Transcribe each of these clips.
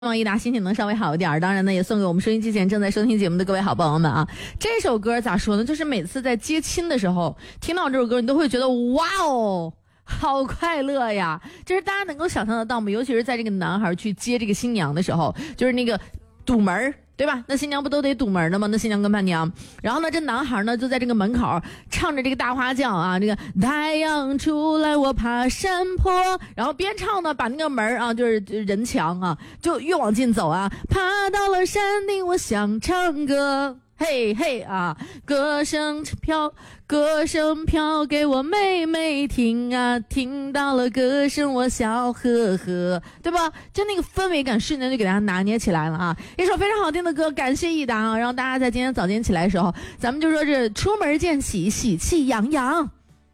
望益达心情能稍微好一点，当然呢，也送给我们收音机前正在收听节目的各位好朋友们啊。这首歌咋说呢？就是每次在接亲的时候听到这首歌，你都会觉得哇哦，好快乐呀！就是大家能够想象得到吗？尤其是在这个男孩去接这个新娘的时候，就是那个堵门，对吧？那新娘不都得堵门的吗？那新娘跟伴娘，然后呢，这男孩呢就在这个门口唱着这个大花轿啊，这个太阳出来我爬山坡，然后边唱呢把那个门啊，就是人墙啊，就越往进走啊，爬到了山顶我想唱歌。嘿嘿啊，歌声飘给我妹妹听啊，听到了歌声我笑呵呵，对吧？就那个氛围感瞬间就给大家拿捏起来了啊！一首非常好听的歌，感谢益达啊，让大家在今天早间起来的时候，咱们就说这出门见喜，喜气洋洋。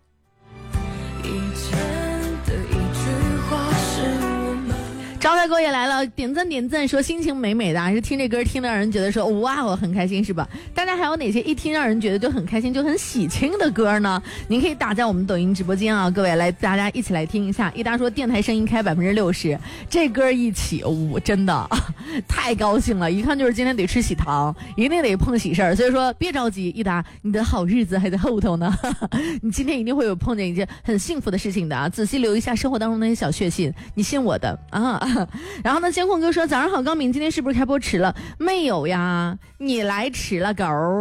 招财哥也来了，点赞说心情美美的，还是听这歌听的让人觉得说哇我很开心是吧？大家还有哪些一听让人觉得就很开心就很喜庆的歌呢？您可以打在我们抖音直播间啊，各位来大家一起来听一下。益达说电台声音开60%，这歌一起真的太高兴了，一看就是今天得吃喜糖，一定得碰喜事儿，所以说别着急，益达你的好日子还在后头呢你今天一定会有碰见一件很幸福的事情的啊！仔细留一下生活当中那些小确幸，你信我的啊！然后呢，监控哥说早上好，高明今天是不是开播迟了？没有呀，你来迟了，狗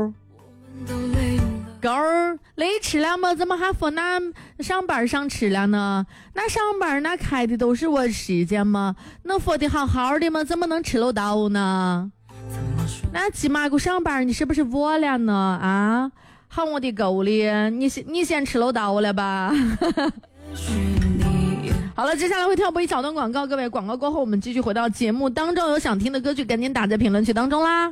来迟了吗？怎么还说那上班上迟了呢？那上班那开的都是我时间吗？那说的好好的吗？怎么能迟了到呢？那起码给我上班，你是不是忘了呢？啊，好我的狗哩，你先迟了到了吧好了，接下来会跳播一小段广告，各位广告过后我们继续回到节目当中，有想听的歌曲赶紧打在评论区当中啦。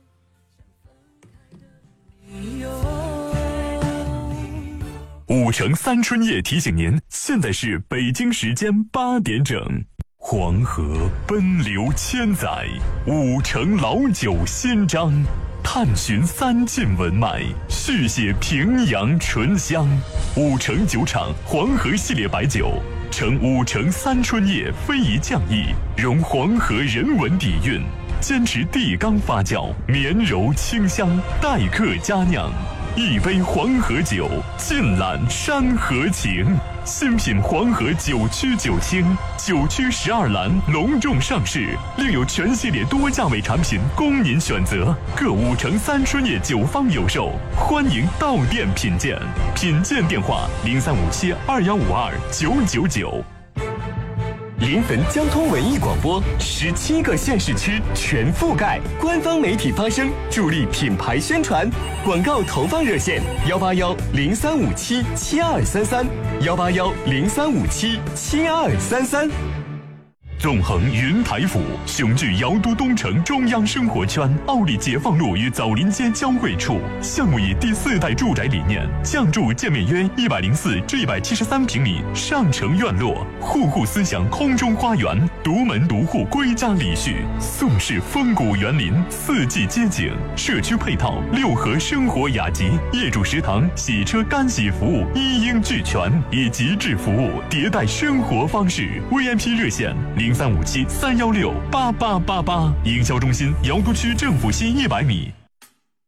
5城3春夜提醒您，现在是北京时间8点整。黄河奔流千载，5城老酒新章，探寻3晋文脉，续写平阳醇香。5城酒厂黄河系列白酒，承5城3春夜非遗匠艺，融黄河人文底蕴，坚持地缸发酵，绵柔清香，待客佳酿。一杯黄河酒，尽览山河情。新品黄河9曲9清，9曲12篮隆重上市，另有全系列多价位产品供您选择。各5城3春夜酒坊有售，欢迎到店品鉴。品鉴电话035721529999。临汾交通文艺广播，17个县市区全覆盖，官方媒体发声，助力品牌宣传。广告投放热线18103577233，18103577233。纵横云台府，雄踞瑶都东城中央生活圈，奥利解放路与枣林街交汇处。项目以第4代住宅理念，降筑建面约104至173平米上城院落，户户思想空中花园，独门独户归家礼序，宋式风骨园林，4季街景，社区配套6合生活雅集，业主食堂、洗车干洗服务一应俱全，以极致服务迭代生活方式。VIP 热线035731688888，营销中心瑶都区政府西100米。